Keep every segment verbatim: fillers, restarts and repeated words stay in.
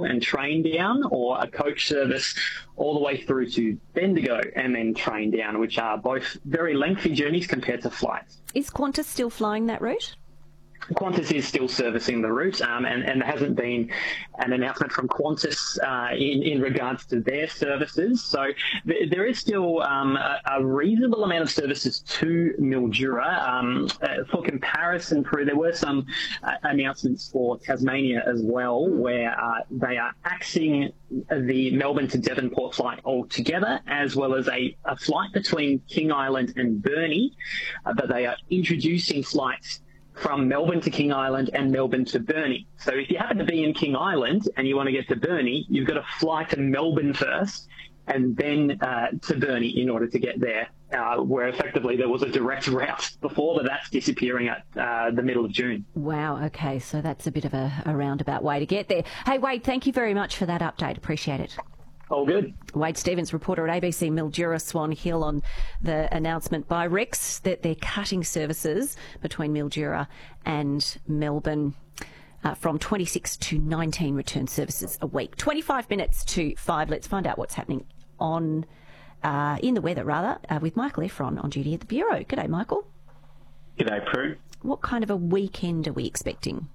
and train down, or a coach service all the way through to Bendigo and then train down, which are both very lengthy journeys compared to flights. Is Qantas still flying that route? Qantas is still servicing the route, um, and, and there hasn't been an announcement from Qantas uh, in, in regards to their services. So th- there is still um, a, a reasonable amount of services to Mildura. Um, uh, for comparison, Prue, there were some uh, announcements for Tasmania as well, where uh, they are axing the Melbourne to Devonport flight altogether, as well as a, a flight between King Island and Burnie, uh, but they are introducing flights from Melbourne to King Island and Melbourne to Burnie. So if you happen to be in King Island and you want to get to Burnie, you've got to fly to Melbourne first and then uh, to Burnie in order to get there, uh, where effectively there was a direct route before, but that's disappearing at uh, the middle of June. Wow, okay, so that's a bit of a, a roundabout way to get there. Hey, Wade, thank you very much for that update. Appreciate it. All good. Wade Stevens, reporter at A B C Mildura Swan Hill, on the announcement by Rex that they're cutting services between Mildura and Melbourne uh, from twenty-six to nineteen return services a week. twenty-five minutes to five. Let's find out what's happening on uh, in the weather, rather, uh, with Michael Efron on duty at the Bureau. G'day, Michael. G'day, Prue. What kind of a weekend are we expecting?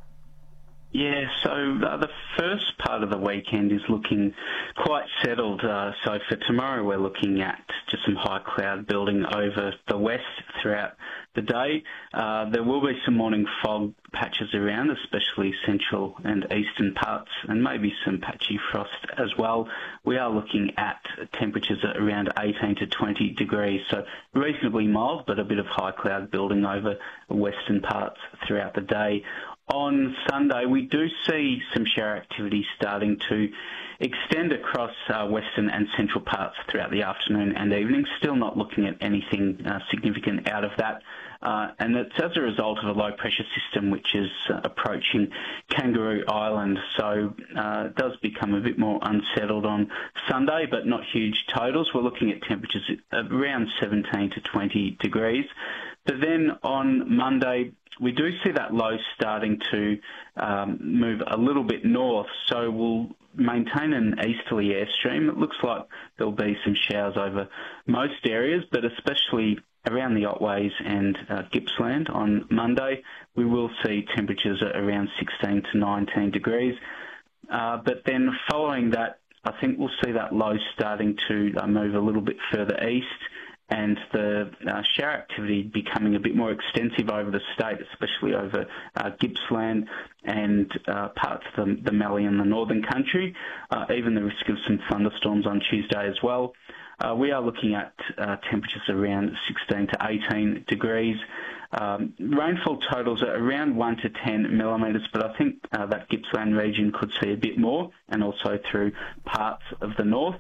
Yeah, so uh, the first part of the weekend is looking quite settled. Uh, so for tomorrow, we're looking at just some high cloud building over the west throughout the day. Uh, there will be some morning fog patches around, especially central and eastern parts, and maybe some patchy frost as well. We are looking at temperatures at around eighteen to twenty degrees, so reasonably mild, but a bit of high cloud building over the western parts throughout the day. On Sunday, we do see some shower activity starting to extend across uh, western and central parts throughout the afternoon and evening. Still not looking at anything uh, significant out of that. Uh, and it's as a result of a low-pressure system which is uh, approaching Kangaroo Island. So uh, it does become a bit more unsettled on Sunday, but not huge totals. We're looking at temperatures around seventeen to twenty degrees. But then on Monday, we do see that low starting to um, move a little bit north, so we'll maintain an easterly airstream. It looks like there'll be some showers over most areas, but especially around the Otways and uh, Gippsland on Monday. We will see temperatures at around sixteen to nineteen degrees. Uh, but then following that, I think we'll see that low starting to uh, move a little bit further east, and the uh, shower activity becoming a bit more extensive over the state, especially over uh, Gippsland and uh, parts of the, the Mallee and the Northern Country, uh, even the risk of some thunderstorms on Tuesday as well. Uh, we are looking at uh, temperatures around sixteen to eighteen degrees. Um, rainfall totals are around one to ten millimetres, but I think uh, that Gippsland region could see a bit more, and also through parts of the north.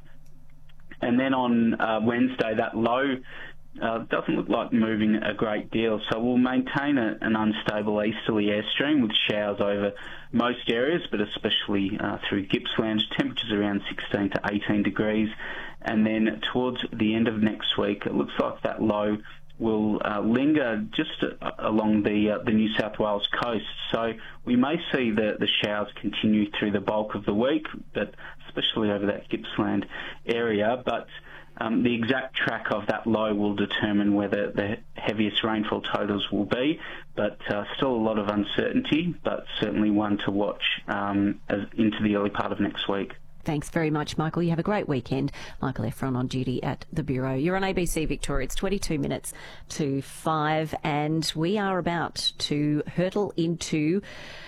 And then on uh, Wednesday, that low uh, doesn't look like moving a great deal, so we'll maintain a, an unstable easterly airstream with showers over most areas, but especially uh, through Gippsland. Temperatures around sixteen to eighteen degrees. And then towards the end of next week, it looks like that low will uh, linger just uh, along the uh, the New South Wales coast. So we may see the, the showers continue through the bulk of the week, but especially over that Gippsland area. But um, the exact track of that low will determine whether the heaviest rainfall totals will be. But uh, still a lot of uncertainty, but certainly one to watch um, as into the early part of next week. Thanks very much, Michael. You have a great weekend. Michael Efron on duty at the Bureau. You're on A B C Victoria. It's twenty-two minutes to five, and we are about to hurtle into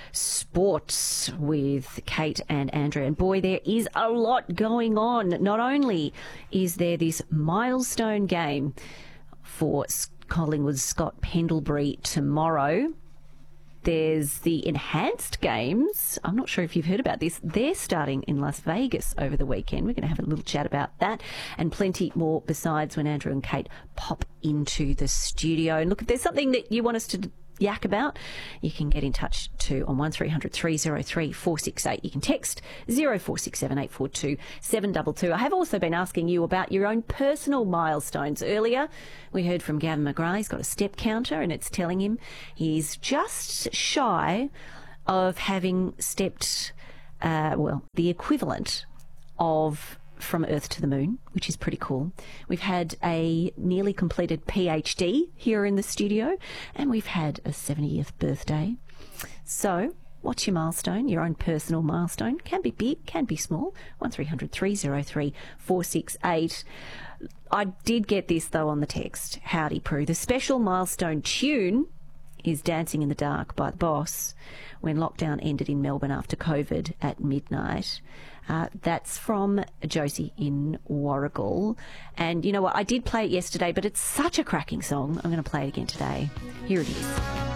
sports with Kate and Andrea. And boy, there is a lot going on. Not only is there this milestone game for Collingwood's Scott Pendlebury tomorrow, there's the enhanced games. I'm not sure if you've heard about this. They're starting in Las Vegas over the weekend. We're going to have a little chat about that and plenty more besides when Andrew and Kate pop into the studio. And look, if there's something that you want us to yak about, you can get in touch too on one three hundred three oh three four six eight. You can text zero four six seven eight four two seven two two. I have also been asking you about your own personal milestones. Earlier we heard from Gavin McGrath. He's got a step counter and it's telling him he's just shy of having stepped uh, well, the equivalent of From Earth to the Moon, which is pretty cool. We've had a nearly completed PhD here in the studio, and we've had a seventieth birthday. So, what's your milestone? Your own personal milestone. Can be big, can be small. one three hundred three oh three four six eight. I did get this, though, on the text. Howdy, Prue. The special milestone tune is Dancing in the Dark by The Boss when lockdown ended in Melbourne after COVID at midnight. Uh, that's from Josie in Warragul. And you know what? I did play it yesterday, but it's such a cracking song. I'm going to play it again today. Here it is.